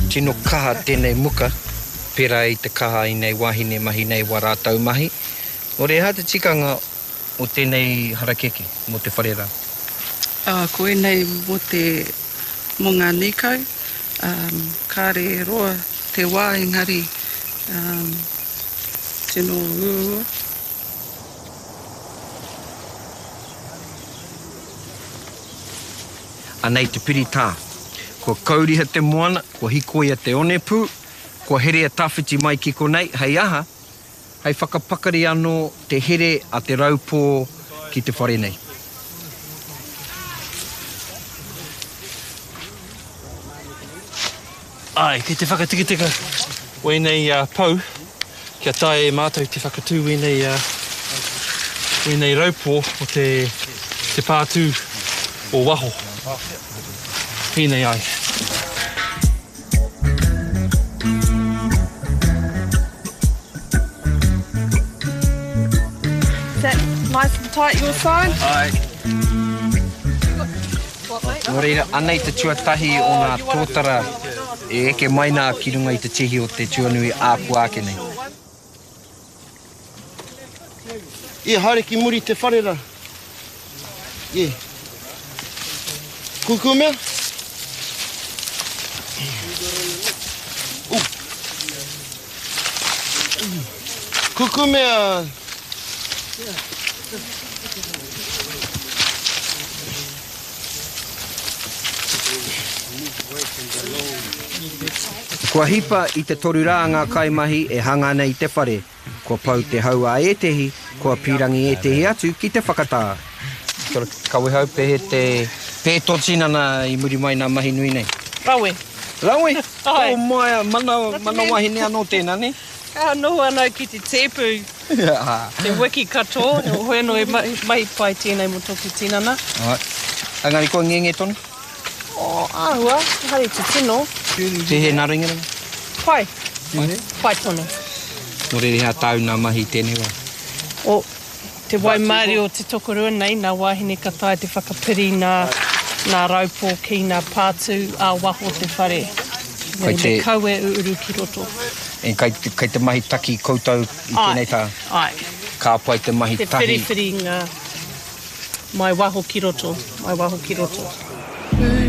tino kaha tēnei muka, pera i te kaha i nei wahine mahi nei wa rātau mahi. O reha te tikanga o tēnei harakeke, mo te wharera? Koe nei mo te mo ngā nikau, kāre roa te wā engari, tino ua. Anei te piritā, kua kauriha te moana, kua hikoia te onepu, kua here a tawhiti mai ki konei, hei aha, hei whakapakari anō te here a te raupō ki te whare nei. Ai, kei te whakatikitika wēnei pau, kia tae e mātou te whakatū wēnei raupō o te pātū o waho. Pēnei ai. Is that nice and tight your side? Ai. Nō reira, anei te tuatahi o ngā tōtara e eke mai nā ki runga i te tihi o te tuanui āpu ake nei. Haere ki muri te wharera. Kuku mea? Kuku mea. Kua hipa i te toru rā ngā kaimahi e hanga nei te whare. Kua pau te haua e tehi, kua pirangi e tehi atu ki te whakatā. Kia ora, kawe hau pehe te pētotinana i muri mai nā mahi nui nei. Rawe. Rawe? Ai. O mai, mana wahine anō tēnā ne? Ka noho anō ki te tēpu, te wiki katoa, o hoi anō e mai pai tēnei mo toki tinana. Ai. Angari kua ngenge tonu? O āhua, hari te tino. Te he nā ringira? Pai. Pai tono. Nō rere hea tāu nā mahi tēnei wā. O te waimari o te tokorua nei, nā wahine ka tae te whakapiri nā raupō ki nā pātū a waho te whare. Kai te kaue uru ki roto. E kai te mahi taki koutou i tēnei tā. Ai. Ka pai te mahi Te tahi. whiriwhiri ngā mai waho ki roto. Mai waho ki roto.